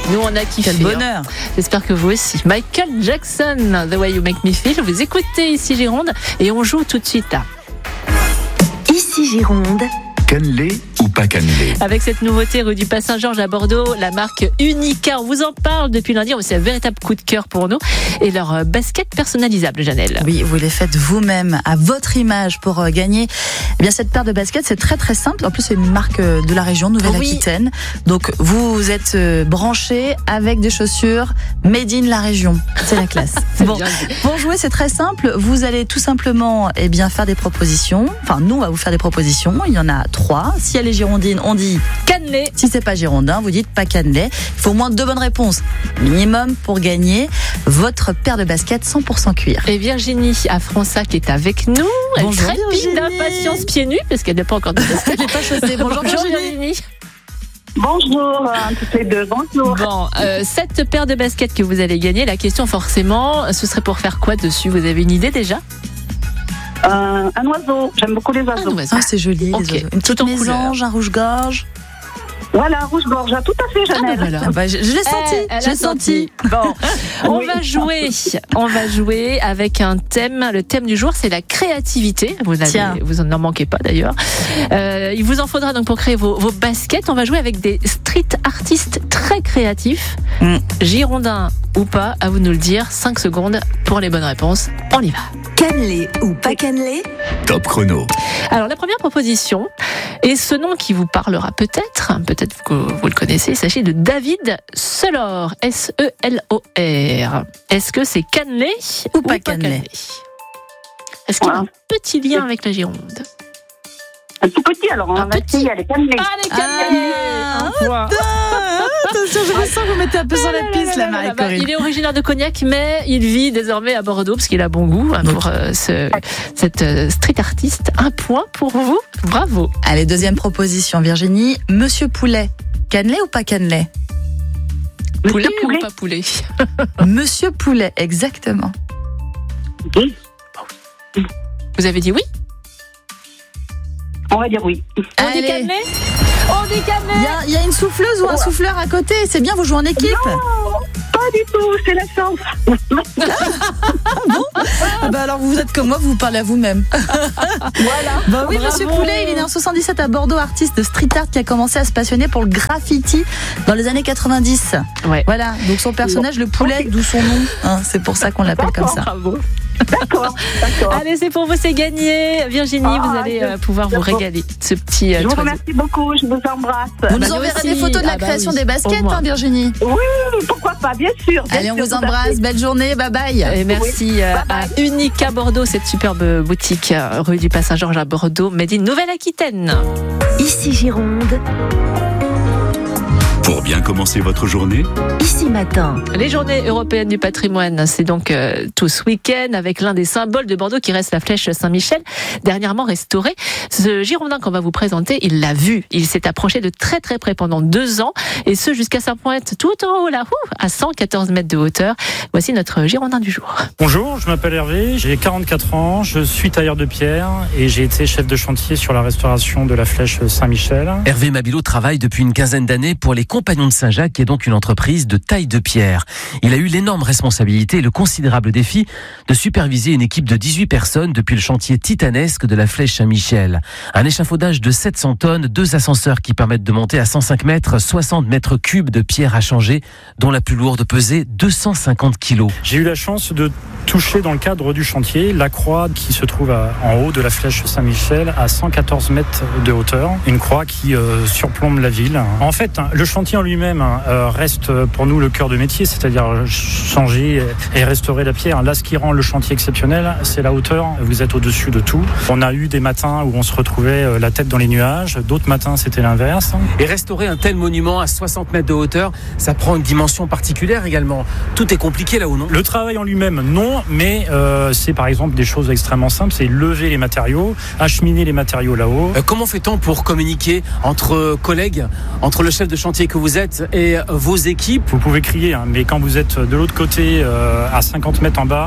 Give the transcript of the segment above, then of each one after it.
Nous, on a kiffé. Quel bonheur. J'espère que vous aussi. Michael Jackson, The Way You Make Me Feel. Vous écoutez ici Gironde et on joue tout de suite. Ici Gironde. Cannelé ou pas cannelé? Avec cette nouveauté rue du Pas-Saint-Georges à Bordeaux, la marque Unica. On vous en parle depuis lundi. C'est un véritable coup de cœur pour nous. Et leur basket personnalisable, Janelle. Oui, vous les faites vous-même à votre image pour gagner. Eh bien, cette paire de baskets, c'est très très simple. En plus, c'est une marque de la région Nouvelle-Aquitaine. Donc, vous êtes branchés avec des chaussures made in la région. C'est la classe. Bon, pour jouer, c'est très simple. Vous allez tout simplement, faire des propositions. Enfin, nous, on va vous faire des propositions. Il y en a 3. Si elle est girondine, on dit cannelé. Si c'est pas girondin, vous dites pas cannelé. Il faut au moins 2 bonnes réponses minimum pour gagner votre paire de baskets 100% cuir. Et Virginie à Fronsac est avec nous. Elle trépide d'impatience pieds nus parce qu'elle n'a pas encore de baskets. Elle n'est pas chaussée. Bonjour Virginie. Bonjour à toutes les deux, bonjour. Bon, cette paire de baskets que vous allez gagner, la question forcément, ce serait pour faire quoi dessus? Vous avez une idée déjà? Un oiseau, j'aime beaucoup les oiseaux. Ah, c'est joli, okay. Les oiseaux. Une petite mésange, un rouge-gorge. Voilà, rouge-gorge, tout à fait, Janelle. Je l'ai senti, j'ai senti. Bon, on va jouer avec un thème. Le thème du jour, c'est la créativité. Vous n'en manquez pas d'ailleurs. Il vous en faudra donc pour créer vos baskets. On va jouer avec des street artistes très créatifs. Girondins ou pas, à vous de nous le dire. 5 secondes pour les bonnes réponses. On y va. Cannelé ou pas cannelé? Top chrono. Alors la première proposition, et ce nom qui vous parlera peut-être que vous le connaissez, il s'agit de David Selor, S-E-L-O-R. Est-ce que c'est cannelé ou pas cannelé? Est-ce qu'il y a un petit lien avec la Gironde? Un tout petit, alors on va essayer, elle est cannelée. Allez, cannelé. Attention, je me sens que vous mettez un peu sur la piste, là, Marie-Corinne. Il est originaire de Cognac, mais il vit désormais à Bordeaux, parce qu'il a bon goût pour cette street artiste. 1 point pour vous, bravo. Allez, deuxième proposition, Virginie. Monsieur Poulet, cannelé ou pas cannelé? Poulet ou pas poulet? Monsieur Poulet, exactement. Oui. Vous avez dit oui? On va dire oui. On dit cannelé? On dit cannelé. Il y a une souffleuse ou un souffleur à côté. C'est bien, vous jouez en équipe? Non, pas du tout, c'est la chance. Bon, alors vous êtes comme moi, vous parlez à vous-même. Voilà. Oui, Monsieur Poulet, il est né en 77 à Bordeaux, artiste de street art qui a commencé à se passionner pour le graffiti dans les années 90. Ouais. Voilà, donc son personnage, le poulet, d'où son nom. C'est pour ça qu'on l'appelle comme ça. Bravo. D'accord. Allez, c'est pour vous, c'est gagné. Virginie, vous allez pouvoir vous régaler. Ce petit. Je vous remercie beaucoup, je vous embrasse. Vous nous enverrez des photos de la création des baskets, Virginie? Oui, pourquoi pas, bien sûr. Allez, on vous embrasse. Belle journée, bye bye. Et merci à Unica Bordeaux, cette superbe boutique rue du Pas-Saint-Georges à Bordeaux, made in Nouvelle-Aquitaine. Ici Gironde. Pour bien commencer votre journée, Ici Matin. Les journées européennes du patrimoine, c'est donc tout ce week-end avec l'un des symboles de Bordeaux qui reste la flèche Saint-Michel, dernièrement restaurée. Ce Girondin qu'on va vous présenter, il l'a vu. Il s'est approché de très très près pendant 2 ans et ce jusqu'à sa pointe tout en haut là, à 114 mètres de hauteur. Voici notre Girondin du jour. Bonjour, je m'appelle Hervé, j'ai 44 ans, je suis tailleur de pierre et j'ai été chef de chantier sur la restauration de la flèche Saint-Michel. Hervé Mabilot travaille depuis une quinzaine d'années pour les Compagnons de Saint-Jacques, qui est donc une entreprise de taille de pierre. Il a eu l'énorme responsabilité et le considérable défi de superviser une équipe de 18 personnes depuis le chantier titanesque de la flèche Saint-Michel. Un échafaudage de 700 tonnes, 2 ascenseurs qui permettent de monter à 105 mètres, 60 mètres cubes de pierre à changer, dont la plus lourde pesait 250 kilos. J'ai eu la chance de toucher dans le cadre du chantier la croix qui se trouve en haut de la flèche Saint-Michel à 114 mètres de hauteur. Une croix qui surplombe la ville. En fait, le chantier en lui-même reste pour nous le cœur de métier, c'est-à-dire changer et restaurer la pierre. Là, ce qui rend le chantier exceptionnel, c'est la hauteur. Vous êtes au-dessus de tout. On a eu des matins où on se retrouvait la tête dans les nuages. D'autres matins, c'était l'inverse. Et restaurer un tel monument à 60 mètres de hauteur, ça prend une dimension particulière également. Tout est compliqué là-haut, non? Le travail en lui-même, non, mais c'est par exemple des choses extrêmement simples. C'est lever les matériaux, acheminer les matériaux là-haut. Comment fait-on pour communiquer entre collègues, entre le chef de chantier que vous êtes et vos équipes? Vous pouvez crier, mais quand vous êtes de l'autre côté, à 50 mètres en bas,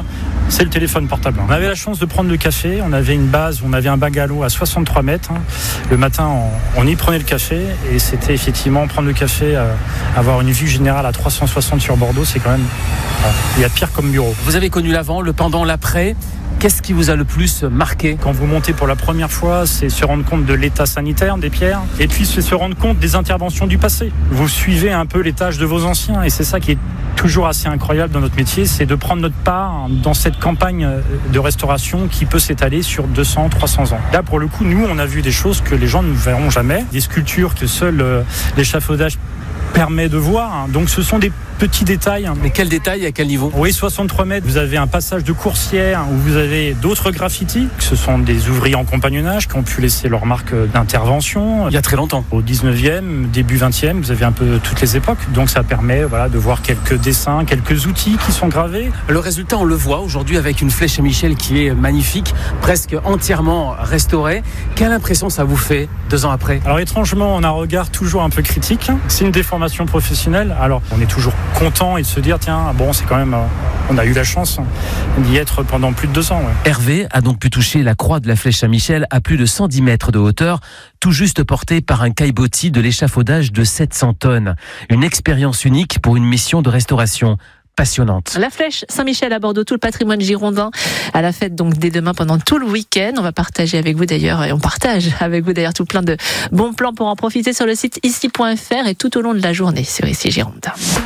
c'est le téléphone portable. On avait la chance de prendre le café, on avait une base, on avait un bungalow à 63 mètres. Le matin, on y prenait le café et c'était effectivement prendre le café, avoir une vue générale à 360 sur Bordeaux, c'est quand même, il y a pire comme bureau. Vous avez connu l'avant, le pendant, l'après. Qu'est-ce qui vous a le plus marqué ? Quand vous montez pour la première fois, c'est se rendre compte de l'état sanitaire des pierres et puis c'est se rendre compte des interventions du passé. Vous suivez un peu les tâches de vos anciens et c'est ça qui est toujours assez incroyable dans notre métier, c'est de prendre notre part dans cette campagne de restauration qui peut s'étaler sur 200, 300 ans. Là, pour le coup, nous, on a vu des choses que les gens ne verront jamais, des sculptures que seul l'échafaudage permet de voir. Donc ce sont des petits détails. Mais quels détails, à quel niveau ? Oui, 63 mètres, vous avez un passage de coursière où vous avez d'autres graffitis. Ce sont des ouvriers en compagnonnage qui ont pu laisser leur marque d'intervention. Il y a très longtemps. Au 19e, début 20e, vous avez un peu toutes les époques. Donc ça permet de voir quelques dessins, quelques outils qui sont gravés. Le résultat, on le voit aujourd'hui avec une flèche Saint-Michel qui est magnifique, presque entièrement restaurée. Quelle impression ça vous fait 2 ans après ? Alors étrangement, on a un regard toujours un peu critique. C'est une déformation professionnelle. Alors on est toujours content et de se dire tiens, bon, c'est quand même, on a eu la chance d'y être pendant plus de 2 ans. Ouais. Hervé a donc pu toucher la croix de la flèche Saint-Michel à plus de 110 mètres de hauteur, tout juste portée par un caillebotis de l'échafaudage de 700 tonnes. Une expérience unique pour une mission de restauration passionnante. La flèche Saint-Michel à Bordeaux, tout le patrimoine girondin à la fête donc dès demain pendant tout le week-end. On va partager avec vous d'ailleurs, et on partage avec vous d'ailleurs tout plein de bons plans pour en profiter sur le site ici.fr et tout au long de la journée sur Ici Gironde.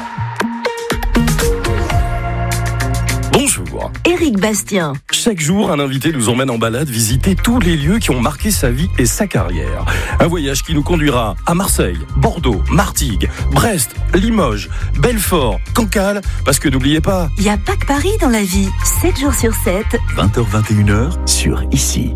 Bonjour. Éric Bastien. Chaque jour, un invité nous emmène en balade visiter tous les lieux qui ont marqué sa vie et sa carrière. Un voyage qui nous conduira à Marseille, Bordeaux, Martigues, Brest, Limoges, Belfort, Cancale, parce que n'oubliez pas... Il n'y a pas que Paris dans la vie. 7 jours sur 7. 20h-21h sur Ici.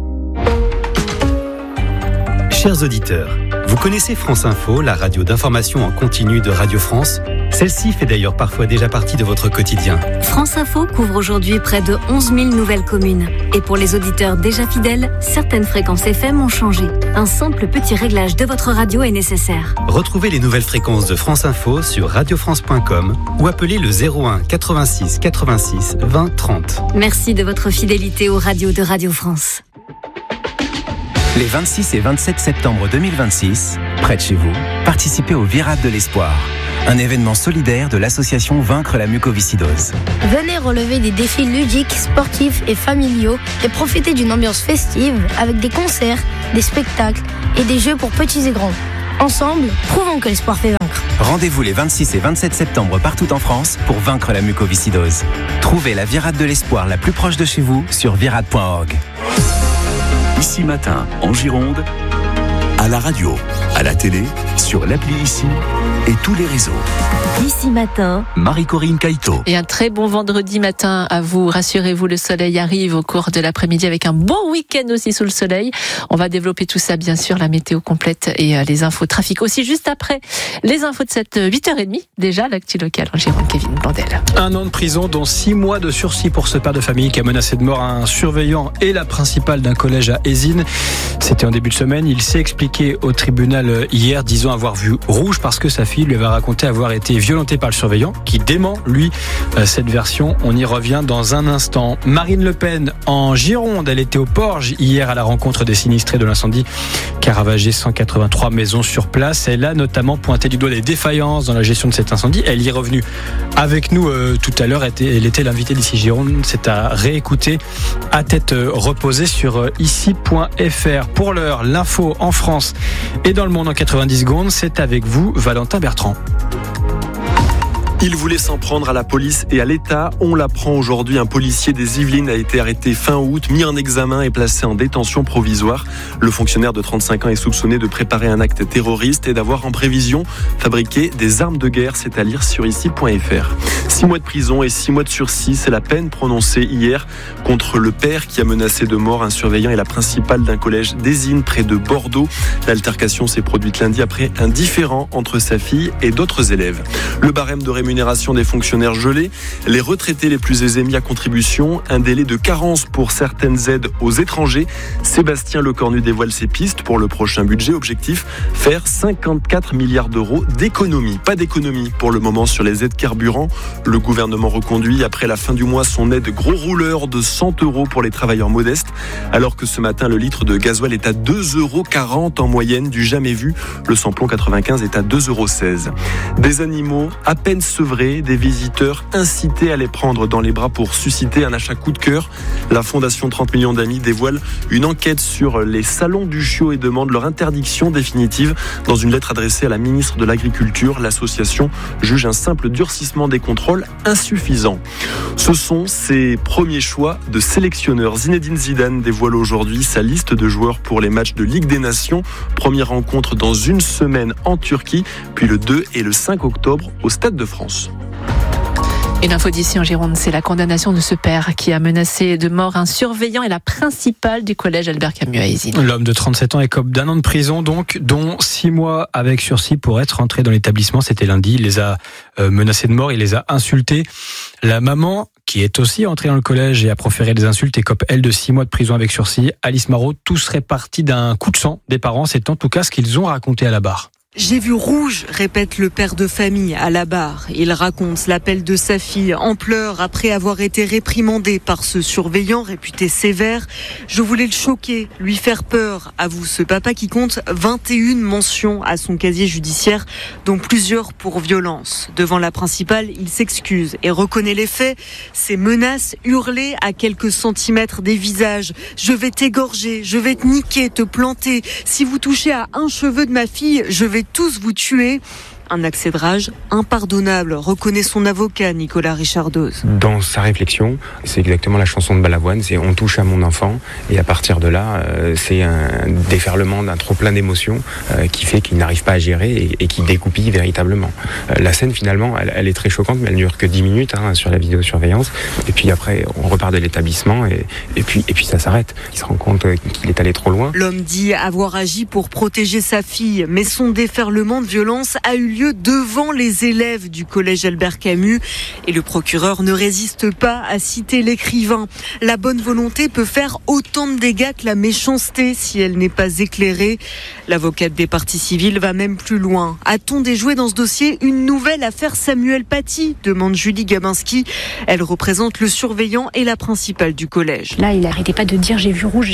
Chers auditeurs, vous connaissez France Info, la radio d'information en continu de Radio France ? Celle-ci fait d'ailleurs parfois déjà partie de votre quotidien. France Info couvre aujourd'hui près de 11 000 nouvelles communes. Et pour les auditeurs déjà fidèles, certaines fréquences FM ont changé. Un simple petit réglage de votre radio est nécessaire. Retrouvez les nouvelles fréquences de France Info sur radiofrance.com ou appelez le 01 86 86 20 30. Merci de votre fidélité aux radios de Radio France. Les 26 et 27 septembre 2026, près de chez vous, participez au Virade de l'Espoir, un événement solidaire de l'association Vaincre la mucoviscidose. Venez relever des défis ludiques, sportifs et familiaux et profiter d'une ambiance festive avec des concerts, des spectacles et des jeux pour petits et grands. Ensemble, prouvons que l'espoir fait vaincre. Rendez-vous les 26 et 27 septembre partout en France pour vaincre la mucoviscidose. Trouvez la Virade de l'Espoir la plus proche de chez vous sur virade.org. Ici Matin, en Gironde, à la radio, à la télé, sur l'appli Ici et tous les réseaux. Ici Matin, Marie-Corinne Caïto. Et un très bon vendredi matin à vous. Rassurez-vous, le soleil arrive au cours de l'après-midi avec un bon week-end aussi sous le soleil. On va développer tout ça, bien sûr, la météo complète et les infos trafic aussi juste après. Les infos de cette 8h30. Déjà, l'actu locale en Gironde, Kevin Blandel. 1 an de prison, dont 6 mois de sursis pour ce père de famille qui a menacé de mort un surveillant et la principale d'un collège à Ézine. C'était en début de semaine. Il s'est expliqué au tribunal hier, disant avoir vu rouge parce que sa fille lui avait raconté avoir été violentée par le surveillant, qui dément, lui, cette version. On y revient dans un instant. Marine Le Pen en Gironde, elle était au Porge hier à la rencontre des sinistrés de l'incendie qui a ravagé 183 maisons sur place. Elle a notamment pointé du doigt des défaillances dans la gestion de cet incendie. Elle y est revenue avec nous tout à l'heure. Elle était l'invitée d'Ici Gironde. C'est à réécouter à tête reposée sur ici.fr. Pour l'heure, l'info en France et dans le monde en 90 secondes, c'est avec vous, Valentin Bertrand. Il voulait s'en prendre à la police et à l'État. On l'apprend aujourd'hui. Un policier des Yvelines a été arrêté fin août, mis en examen et placé en détention provisoire. Le fonctionnaire de 35 ans est soupçonné de préparer un acte terroriste et d'avoir en prévision fabriqué des armes de guerre. C'est à lire sur ici.fr. 6 mois de prison et 6 mois de sursis, c'est la peine prononcée hier contre le père qui a menacé de mort un surveillant et la principale d'un collège d'Ézine près de Bordeaux. L'altercation s'est produite lundi après un différend entre sa fille et d'autres élèves. Le barème de rémunération rémunération des fonctionnaires gelés, les retraités les plus aisés mis à contribution, un délai de carence pour certaines aides aux étrangers. Sébastien Lecornu dévoile ses pistes pour le prochain budget. Objectif, faire 54 milliards d'euros d'économies. Pas d'économie pour le moment sur les aides carburant. Le gouvernement reconduit après la fin du mois son aide gros rouleur de 100 euros pour les travailleurs modestes, alors que ce matin le litre de gasoil est à 2,40 euros en moyenne, du jamais vu. Le samplon 95 est à 2,16 euros. Des animaux à peine sevrés, des visiteurs incités à les prendre dans les bras pour susciter un achat coup de cœur. La Fondation 30 millions d'amis dévoile une enquête sur les salons du chiot et demande leur interdiction définitive. Dans une lettre adressée à la ministre de l'Agriculture, l'association juge un simple durcissement des contrôles insuffisant. Ce sont ses premiers choix de sélectionneur. Zinedine Zidane dévoile aujourd'hui sa liste de joueurs pour les matchs de Ligue des Nations. Première rencontre dans une semaine en Turquie, puis le 2 et le 5 octobre au Stade de France. Et l'info d'ici en Gironde, c'est la condamnation de ce père qui a menacé de mort un surveillant et la principale du collège Albert Camus à Ézine. L'homme de 37 ans écope d'1 an de prison, donc, dont 6 mois avec sursis pour être rentré dans l'établissement. C'était lundi. Il les a menacés de mort, il les a insultés. La maman, qui est aussi entrée dans le collège et a proféré des insultes, écope elle de 6 mois de prison avec sursis. Alice Marot, tout serait parti d'un coup de sang des parents. C'est en tout cas ce qu'ils ont raconté à la barre. J'ai vu rouge, répète le père de famille à la barre. Il raconte l'appel de sa fille en pleurs après avoir été réprimandé par ce surveillant réputé sévère. Je voulais le choquer, lui faire peur, avoue ce papa qui compte 21 mentions à son casier judiciaire, dont plusieurs pour violence. Devant la principale, il s'excuse et reconnaît les faits. Ces menaces hurlées à quelques centimètres des visages. Je vais t'égorger, je vais te niquer, te planter. Si vous touchez à un cheveu de ma fille, je vais tous vous tuer. Un accès de rage impardonnable, reconnaît son avocat Nicolas Richardoz. Dans sa réflexion, c'est exactement la chanson de Balavoine, c'est on touche à mon enfant, et à partir de là, c'est un déferlement d'un trop plein d'émotions qui fait qu'il n'arrive pas à gérer et qui découpille véritablement. La scène finalement, elle est très choquante, mais elle ne dure que 10 minutes sur la vidéosurveillance, et puis après on repart de l'établissement et puis ça s'arrête. Il se rend compte qu'il est allé trop loin. L'homme dit avoir agi pour protéger sa fille, mais son déferlement de violence a eu lieu devant les élèves du collège Albert Camus et le procureur ne résiste pas à citer l'écrivain. La bonne volonté peut faire autant de dégâts que la méchanceté si elle n'est pas éclairée. L'avocate des parties civiles va même plus loin. A-t-on déjoué dans ce dossier une nouvelle affaire Samuel Paty, demande Julie Gabinski. Elle représente le surveillant et la principale du collège. Là, il n'arrêtait pas de dire j'ai vu rouge,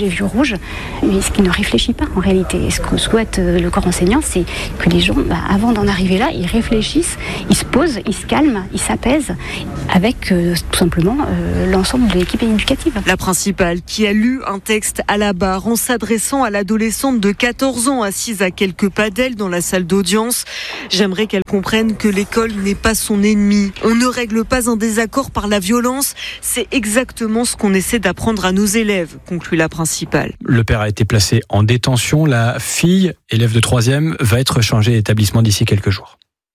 mais ce qu'il ne réfléchit pas en réalité. Et ce que souhaite le corps enseignant, c'est que les gens, avant d'en arriver là, ils réfléchissent, ils se posent, ils se calment, ils s'apaisent avec tout simplement l'ensemble de l'équipe éducative. La principale qui a lu un texte à la barre en s'adressant à l'adolescente de 14 ans assise à quelques pas d'elle dans la salle d'audience. J'aimerais qu'elle comprenne que l'école n'est pas son ennemi. On ne règle pas un désaccord par la violence. C'est exactement ce qu'on essaie d'apprendre à nos élèves, conclut la principale. Le père a été placé en détention. La fille, élève de 3e, va être changée d'établissement d'ici quelques jours.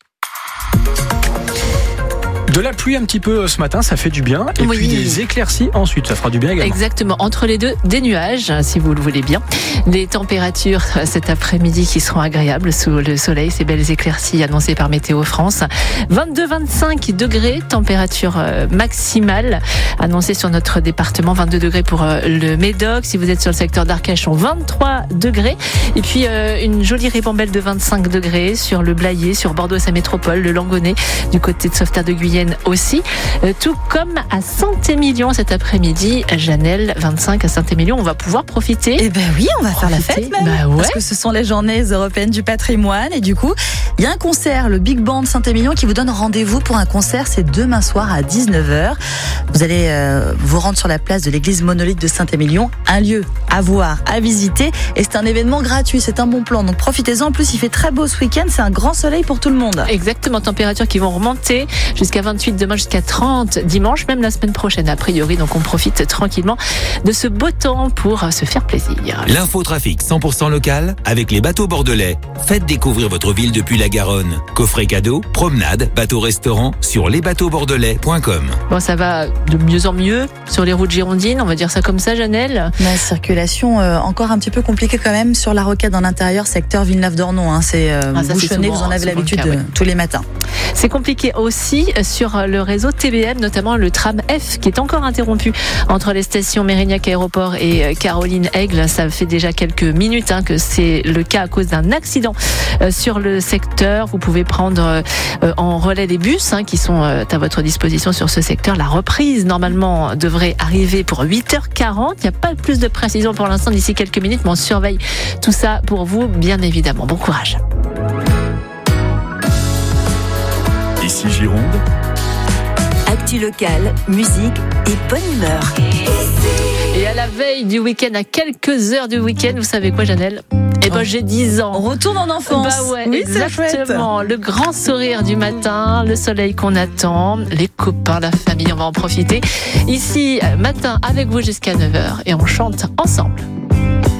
De la pluie un petit peu ce matin, ça fait du bien. Et puis des éclaircies ensuite, ça fera du bien également. Exactement. Entre les deux, des nuages, si vous le voulez bien. Des températures cet après-midi qui seront agréables sous le soleil. Ces belles éclaircies annoncées par Météo France. 22-25 degrés, température maximale annoncée sur notre département. 22 degrés pour le Médoc. Si vous êtes sur le secteur d'Arcachon, 23 degrés. Et puis une jolie ribambelle de 25 degrés sur le Blayais, sur Bordeaux et sa métropole, le Langonnet, du côté de Sauveterre de Guyenne aussi, tout comme à Saint-Émilion cet après-midi. Janelle, 25 à Saint-Émilion, on va pouvoir profiter. Eh ben oui, on va faire la fête même, parce que ce sont les journées européennes du patrimoine et du coup, il y a un concert, le Big Band Saint-Émilion qui vous donne rendez-vous pour un concert, c'est demain soir à 19h. Vous allez vous rendre sur la place de l'église monolithe de Saint-Émilion, un lieu à voir, à visiter et c'est un événement gratuit, c'est un bon plan, donc profitez-en. En plus, il fait très beau ce week-end, c'est un grand soleil pour tout le monde. Exactement, températures qui vont remonter jusqu'à 22 28 demain jusqu'à 30 dimanche, même la semaine prochaine a priori. Donc on profite tranquillement de ce beau temps pour se faire plaisir. L'infotrafic 100% local avec les bateaux bordelais. Faites découvrir votre ville depuis la Garonne. Coffret cadeaux, promenade, bateau-restaurant sur lesbateauxbordelais.com. Bon, ça va de mieux en mieux sur les routes girondines, on va dire ça comme ça, Janelle. La circulation encore un petit peu compliquée quand même sur la rocade dans l'intérieur, secteur Villeneuve-d'Ornon. C'est bouchonné, vous en avez l'habitude tous les matins. C'est compliqué aussi sur le réseau TBM, notamment le tram F qui est encore interrompu entre les stations Mérignac Aéroport et Caroline-Aigle. Ça fait déjà quelques minutes que c'est le cas à cause d'un accident sur le secteur. Vous pouvez prendre en relais les bus qui sont à votre disposition sur ce secteur. La reprise normalement devrait arriver pour 8h40. Il n'y a pas plus de précision pour l'instant d'ici quelques minutes, mais on surveille tout ça pour vous, bien évidemment. Bon courage. Ici Gironde. Actu locale, musique et bonne humeur. Et à la veille du week-end, à quelques heures du week-end, vous savez quoi, Janelle ? J'ai 10 ans. On retourne en enfance. Oui, exactement. Le grand sourire du matin, le soleil qu'on attend, les copains, la famille, on va en profiter. Ici, matin avec vous jusqu'à 9h et on chante ensemble.